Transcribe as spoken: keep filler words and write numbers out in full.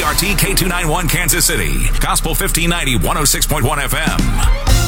R T K two ninety-one Kansas City. Gospel fifteen ninety, one oh six point one F M.